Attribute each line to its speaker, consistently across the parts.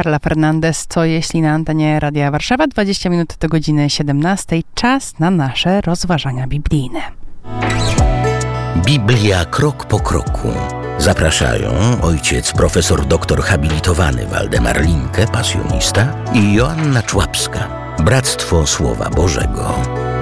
Speaker 1: Karla Fernandez, co jeśli na antenie Radia Warszawa, 20 minut do godziny 17. Czas na nasze rozważania biblijne.
Speaker 2: Biblia krok po kroku. Zapraszają ojciec profesor doktor habilitowany Waldemar Linke, pasjonista, i Joanna Człapska, Bractwo Słowa Bożego.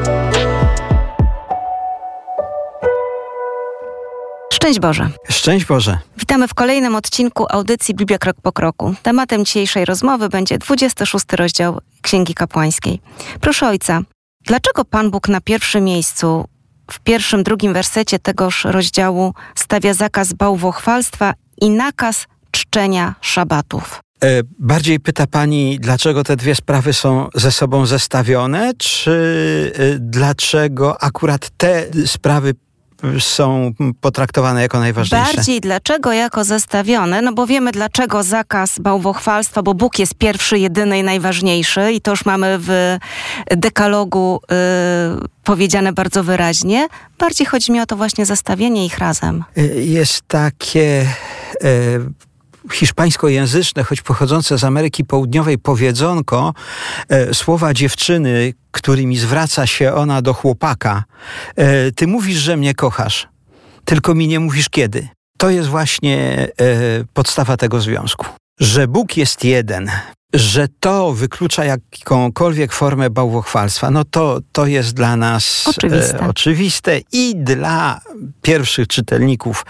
Speaker 3: Szczęść Boże.
Speaker 4: Szczęść Boże.
Speaker 3: Witamy w kolejnym odcinku audycji Biblia Krok po Kroku. Tematem dzisiejszej rozmowy będzie 26 rozdział Księgi Kapłańskiej. Proszę ojca, dlaczego Pan Bóg na pierwszym miejscu, w pierwszym, drugim wersecie tegoż rozdziału stawia zakaz bałwochwalstwa i nakaz czczenia szabatów?
Speaker 4: Bardziej pyta pani, dlaczego te dwie sprawy są ze sobą zestawione, czy dlaczego akurat te sprawy są potraktowane jako najważniejsze?
Speaker 3: Bardziej dlaczego jako zestawione, no bo wiemy dlaczego zakaz bałwochwalstwa, bo Bóg jest pierwszy, jedyny i najważniejszy i to już mamy w dekalogu powiedziane bardzo wyraźnie. Bardziej chodzi mi o to właśnie zestawienie ich razem.
Speaker 4: Jest takie hiszpańskojęzyczne, choć pochodzące z Ameryki Południowej powiedzonko, słowa dziewczyny, którymi zwraca się ona do chłopaka. Ty mówisz, że mnie kochasz, tylko mi nie mówisz kiedy. To jest właśnie podstawa tego związku. Że Bóg jest jeden, że to wyklucza jakąkolwiek formę bałwochwalstwa, no to jest dla nas oczywiste i dla pierwszych czytelników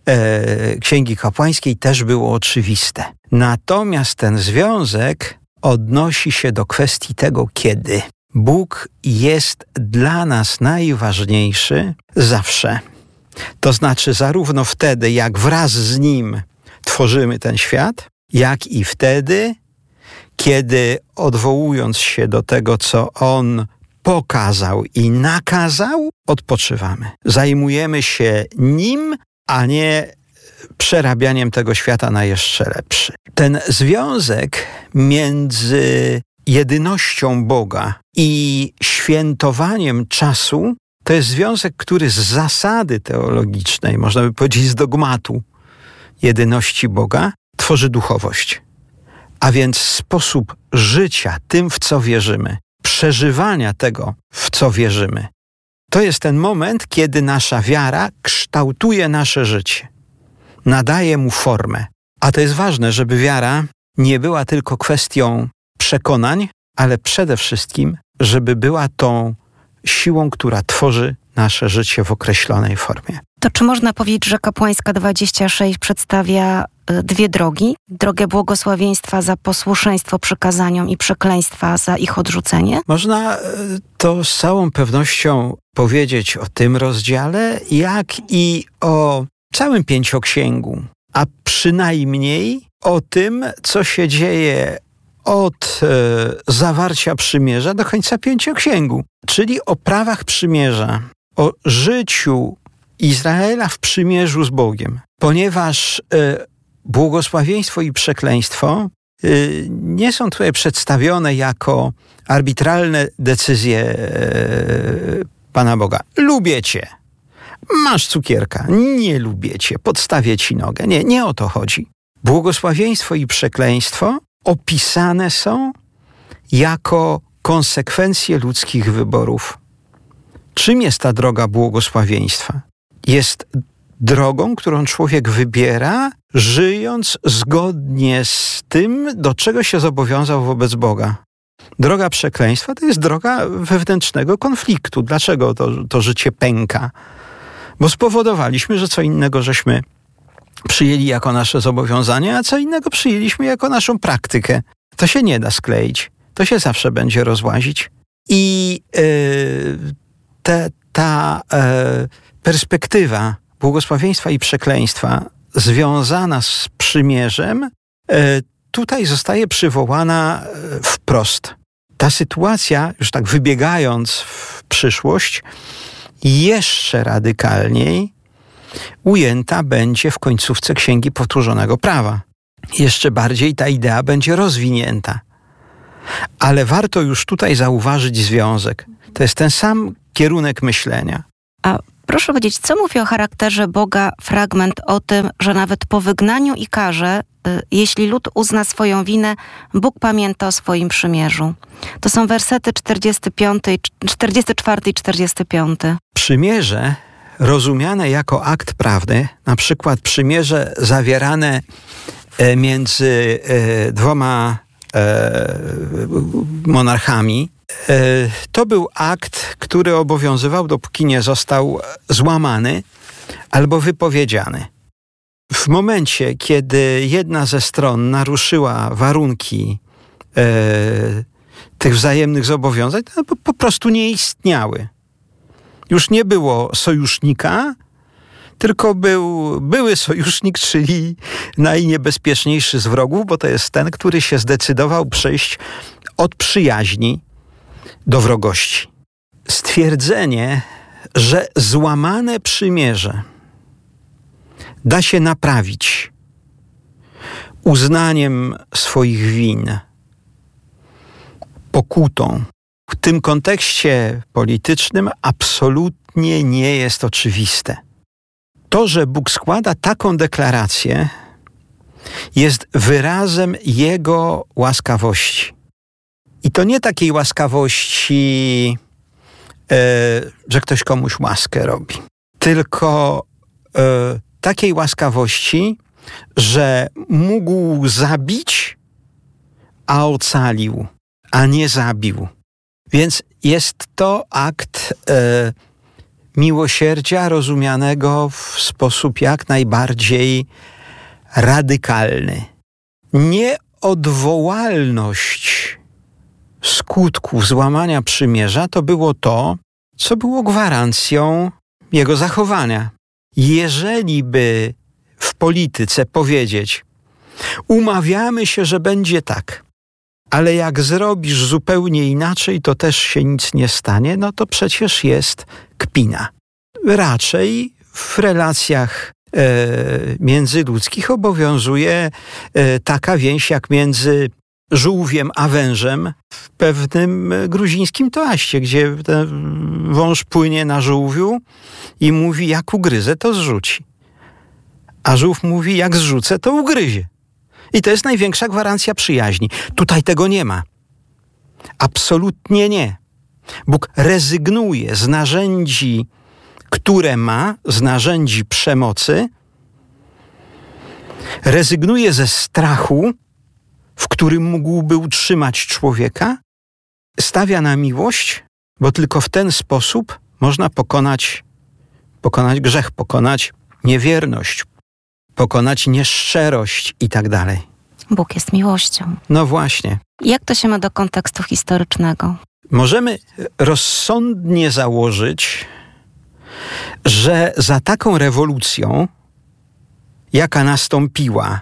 Speaker 4: Księgi Kapłańskiej też było oczywiste. Natomiast ten związek odnosi się do kwestii tego, kiedy. Bóg jest dla nas najważniejszy zawsze. To znaczy zarówno wtedy, jak wraz z Nim tworzymy ten świat, jak i wtedy, kiedy odwołując się do tego, co On pokazał i nakazał, odpoczywamy. Zajmujemy się Nim, a nie przerabianiem tego świata na jeszcze lepszy. Ten związek między jedynością Boga i świętowaniem czasu to jest związek, który z zasady teologicznej, można by powiedzieć z dogmatu jedyności Boga, tworzy duchowość. A więc sposób życia tym, w co wierzymy, przeżywania tego, w co wierzymy. To jest ten moment, kiedy nasza wiara kształtuje nasze życie, nadaje mu formę. A to jest ważne, żeby wiara nie była tylko kwestią przekonań, ale przede wszystkim, żeby była tą siłą, która tworzy nasze życie w określonej formie.
Speaker 3: To czy można powiedzieć, że Kapłańska 26 przedstawia dwie drogi? Drogę błogosławieństwa za posłuszeństwo przykazaniom i przekleństwa za ich odrzucenie?
Speaker 4: Można to z całą pewnością powiedzieć o tym rozdziale, jak i o całym Pięcioksięgu, a przynajmniej o tym, co się dzieje od zawarcia przymierza do końca Pięcioksięgu, czyli o prawach przymierza, o życiu Izraela w przymierzu z Bogiem. Ponieważ błogosławieństwo i przekleństwo nie są tutaj przedstawione jako arbitralne decyzje Pana Boga. Lubię cię. Masz cukierka. Nie lubię cię. Podstawię ci nogę. Nie o to chodzi. Błogosławieństwo i przekleństwo opisane są jako konsekwencje ludzkich wyborów. Czym jest ta droga błogosławieństwa? Jest drogą, którą człowiek wybiera, żyjąc zgodnie z tym, do czego się zobowiązał wobec Boga. Droga przekleństwa to jest droga wewnętrznego konfliktu. Dlaczego to życie pęka? Bo spowodowaliśmy, że co innego żeśmy przyjęli jako nasze zobowiązanie, a co innego przyjęliśmy jako naszą praktykę. To się nie da skleić. To się zawsze będzie rozłazić. I ta perspektywa błogosławieństwa i przekleństwa związana z przymierzem tutaj zostaje przywołana wprost. Ta sytuacja, już tak wybiegając w przyszłość, jeszcze radykalniej ujęta będzie w końcówce Księgi Powtórzonego Prawa. Jeszcze bardziej ta idea będzie rozwinięta. Ale warto już tutaj zauważyć związek. To jest ten sam kierunek myślenia.
Speaker 3: A Proszę powiedzieć, co mówi o charakterze Boga fragment o tym, że nawet po wygnaniu i karze, jeśli lud uzna swoją winę, Bóg pamięta o swoim przymierzu. To są wersety 44 i 45.
Speaker 4: Przymierze rozumiane jako akt prawny, na przykład przymierze zawierane między dwoma monarchami, to był akt, który obowiązywał, dopóki nie został złamany albo wypowiedziany. W momencie, kiedy jedna ze stron naruszyła warunki tych wzajemnych zobowiązań, to po prostu nie istniały. Już nie było sojusznika, tylko były sojusznik, czyli najniebezpieczniejszy z wrogów, bo to jest ten, który się zdecydował przejść od przyjaźni do wrogości. Stwierdzenie, że złamane przymierze da się naprawić uznaniem swoich win, pokutą, w tym kontekście politycznym absolutnie nie jest oczywiste. To, że Bóg składa taką deklarację, jest wyrazem Jego łaskawości. I to nie takiej łaskawości, że ktoś komuś łaskę robi, tylko takiej łaskawości, że mógł zabić, a ocalił, a nie zabił. Więc jest to akt miłosierdzia rozumianego w sposób jak najbardziej radykalny. Nieodwołalność skutków złamania przymierza to było to, co było gwarancją jego zachowania. Jeżeli by w polityce powiedzieć, umawiamy się, że będzie tak, ale jak zrobisz zupełnie inaczej, to też się nic nie stanie, no to przecież jest kpina. Raczej w relacjach międzyludzkich obowiązuje taka więź jak między żółwiem a wężem w pewnym gruzińskim toaście, gdzie ten wąż płynie na żółwiu i mówi, jak ugryzę, to zrzuci. A żółw mówi, jak zrzucę, to ugryzie. I to jest największa gwarancja przyjaźni. Tutaj tego nie ma. Absolutnie nie. Bóg rezygnuje z narzędzi, które ma, z narzędzi przemocy, rezygnuje ze strachu, w którym mógłby utrzymać człowieka, stawia na miłość, bo tylko w ten sposób można pokonać grzech, pokonać niewierność, pokonać nieszczerość i tak dalej.
Speaker 3: Bóg jest miłością.
Speaker 4: No właśnie.
Speaker 3: Jak to się ma do kontekstu historycznego?
Speaker 4: Możemy rozsądnie założyć, że za taką rewolucją, jaka nastąpiła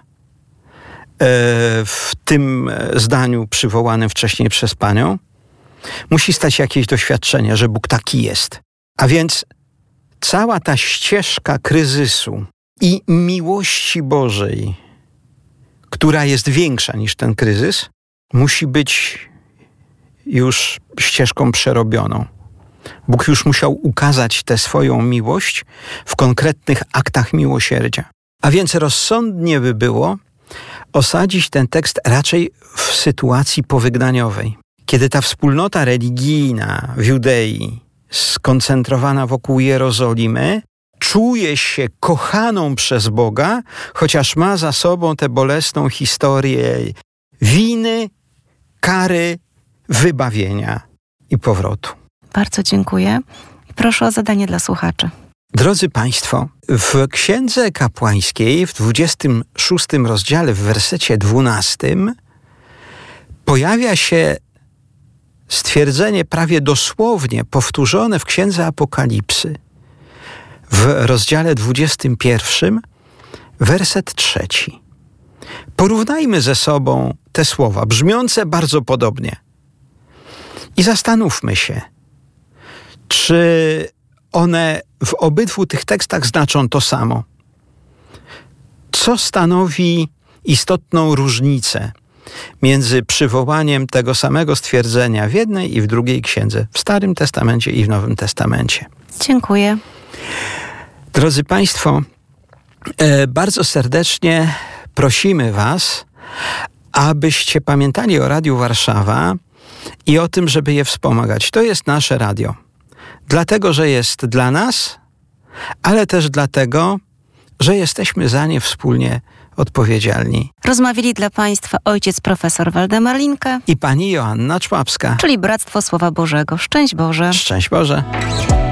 Speaker 4: w tym zdaniu przywołanym wcześniej przez panią, musi stać jakieś doświadczenie, że Bóg taki jest. A więc cała ta ścieżka kryzysu i miłości Bożej, która jest większa niż ten kryzys, musi być już ścieżką przerobioną. Bóg już musiał ukazać tę swoją miłość w konkretnych aktach miłosierdzia. A więc rozsądnie by było osadzić ten tekst raczej w sytuacji powygnaniowej, kiedy ta wspólnota religijna w Judei, skoncentrowana wokół Jerozolimy, czuje się kochaną przez Boga, chociaż ma za sobą tę bolesną historię winy, kary, wybawienia i powrotu.
Speaker 3: Bardzo dziękuję. Proszę o zadanie dla słuchaczy.
Speaker 4: Drodzy Państwo, w Księdze Kapłańskiej w 26 rozdziale w wersecie 12 pojawia się stwierdzenie prawie dosłownie powtórzone w Księdze Apokalipsy. W rozdziale 21 werset 3. Porównajmy ze sobą te słowa, brzmiące bardzo podobnie. I zastanówmy się, czy one w obydwu tych tekstach znaczą to samo. Co stanowi istotną różnicę między przywołaniem tego samego stwierdzenia w jednej i w drugiej księdze, w Starym Testamencie i w Nowym Testamencie?
Speaker 3: Dziękuję.
Speaker 4: Drodzy Państwo, bardzo serdecznie prosimy Was, abyście pamiętali o Radiu Warszawa i o tym, żeby je wspomagać. To jest nasze radio. Dlatego, że jest dla nas, ale też dlatego, że jesteśmy za nie wspólnie odpowiedzialni.
Speaker 3: Rozmawiali dla Państwa ojciec profesor Waldemar Linke
Speaker 4: i pani Joanna Człapska.
Speaker 3: Czyli Bractwo Słowa Bożego. Szczęść Boże.
Speaker 4: Szczęść Boże.